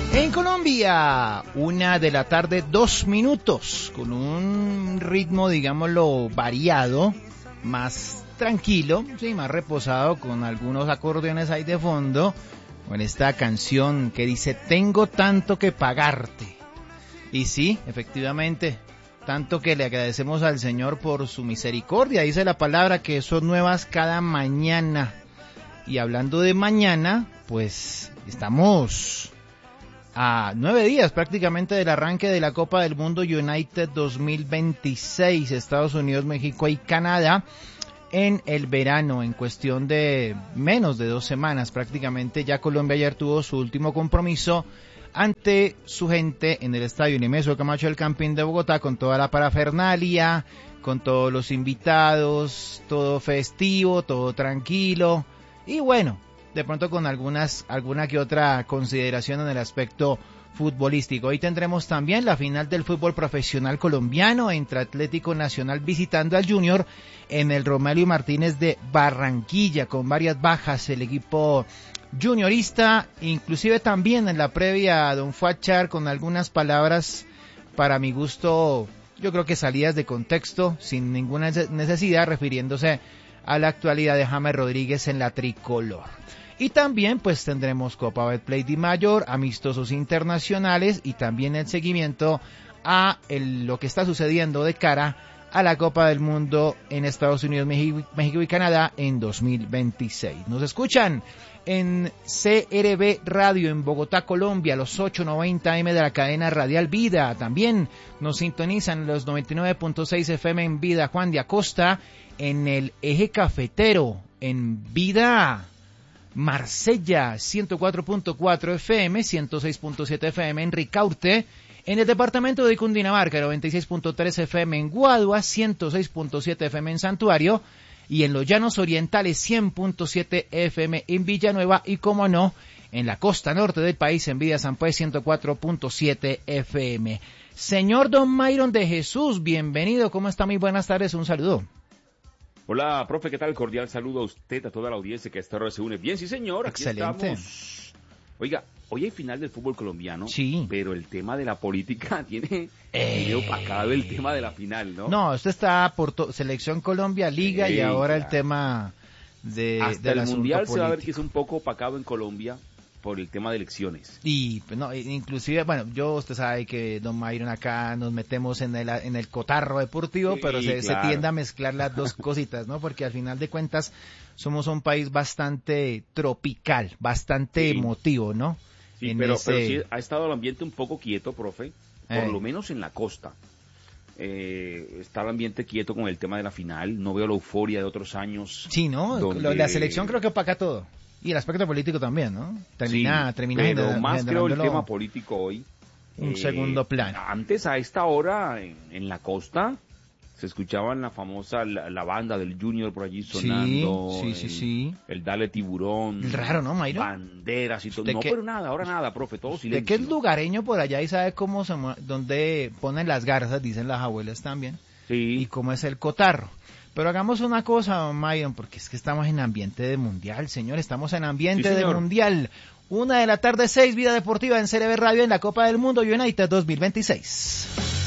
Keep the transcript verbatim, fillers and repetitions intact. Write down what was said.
En Colombia, una de la tarde, dos minutos, con un ritmo, digámoslo, variado, más tranquilo, sí, más reposado, con algunos acordeones ahí de fondo, con esta canción que dice, tengo tanto que pagarte. Y sí, efectivamente, tanto que le agradecemos al Señor por su misericordia, dice la palabra que son nuevas cada mañana. Y hablando de mañana, pues estamos a nueve días prácticamente del arranque de la Copa del Mundo United dos mil veintiséis, Estados Unidos, México y Canadá, en el verano, en cuestión de menos de dos semanas prácticamente. Ya Colombia ayer tuvo su último compromiso ante su gente en el Estadio Nemesio Camacho del Campín de Bogotá, con toda la parafernalia, con todos los invitados, todo festivo, todo tranquilo, y bueno, de pronto con algunas alguna que otra consideración en el aspecto futbolístico. Hoy tendremos también la final del fútbol profesional colombiano entre Atlético Nacional visitando al Junior en el Romelio Martínez de Barranquilla, con varias bajas el equipo juniorista, inclusive también en la previa don Fuachar con algunas palabras para mi gusto, yo creo que salidas de contexto, sin ninguna necesidad, refiriéndose a la actualidad de James Rodríguez en la tricolor. Y también pues tendremos Copa Betplay de Mayor, amistosos internacionales y también el seguimiento a el, lo que está sucediendo de cara a la Copa del Mundo en Estados Unidos, México, México y Canadá en dos mil veintiséis. Nos escuchan en C R B Radio en Bogotá, Colombia, los ocho noventa eme de la cadena radial Vida. También nos sintonizan los noventa y nueve punto seis efe eme en Vida Juan de Acosta, en el eje cafetero, en Vida Marsella, ciento cuatro punto cuatro efe eme, ciento seis punto siete efe eme en Ricaurte, en el departamento de Cundinamarca, noventa y seis punto tres efe eme en Guadua, ciento seis punto siete efe eme en Santuario, y en los Llanos Orientales, cien punto siete efe eme en Villanueva, y como no, en la costa norte del país, en Vida San Pues, ciento cuatro punto siete efe eme. Señor Don Mayron de Jesús, bienvenido, ¿cómo está? Muy buenas tardes, un saludo. Hola, profe, ¿qué tal? Cordial saludo a usted, a toda la audiencia que a esta hora se une. Bien, sí, señor, aquí excelente. Estamos. Oiga, hoy hay final del fútbol colombiano, sí, pero el tema de la política tiene, eh... tiene opacado el tema de la final, ¿no? No, usted está por to- Selección Colombia, Liga, sí, y ahora ya el tema de Hasta del el Mundial político. Se va a ver que es un poco opacado en Colombia por el tema de elecciones. Y no, inclusive, bueno, yo usted sabe que don Mayron acá nos metemos en el en el cotarro deportivo, sí, pero se, claro. se tiende a mezclar las dos cositas, ¿no? Porque al final de cuentas somos un país bastante tropical, bastante sí. emotivo, ¿no? Sí, pero, ese... pero sí ha estado el ambiente un poco quieto, profe, por eh. lo menos en la costa. Eh, está el ambiente quieto con el tema de la final, no veo la euforia de otros años. Sí, ¿no? Donde... La selección creo que opaca todo. Y el aspecto político también, ¿no? Termina, sí, termina pero generando, más creo el tema político hoy. Un eh, segundo plano. Antes, a esta hora, en, en la costa, se escuchaban la famosa, la, la banda del Junior por allí sonando. Sí, sí, sí, el, sí. El Dale Tiburón. Raro, ¿no, Mayro? Banderas y todo. No, qué, pero nada, ahora nada, profe, todo silencio. ¿De qué es lugareño por allá y sabe cómo se dónde ponen las garzas, dicen las abuelas también? Sí. Y cómo es el cotarro. Pero hagamos una cosa, Mayron, porque es que estamos en ambiente de mundial, señor, estamos en ambiente sí, de mundial. Una de la tarde, seis, Vida Deportiva en C R B Radio en la Copa del Mundo United dos mil veintiséis.